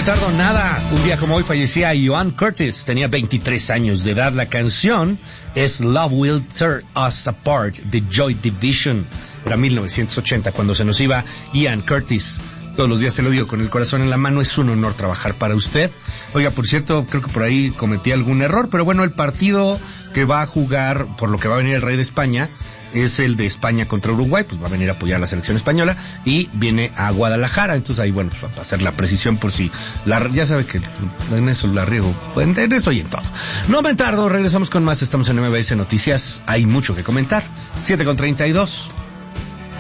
tardo nada. Un día como hoy fallecía Ian Curtis, tenía 23 años de edad. La canción es Love Will Tear Us Apart de Joy Division. Era 1980 cuando se nos iba Ian Curtis. Todos los días se lo digo con el corazón en la mano, es un honor trabajar para usted. Oiga, por cierto, creo que por ahí cometí algún error, pero bueno, el partido que va a jugar, por lo que va a venir el Rey de España, es el de España contra Uruguay, pues va a venir a apoyar a la selección española y viene a Guadalajara. Entonces ahí, bueno, pues va a hacer la precisión por si, ya sabe que en eso la riego, en eso y en todo. No me tardo, regresamos con más, estamos en MBS Noticias, hay mucho que comentar. 7:32.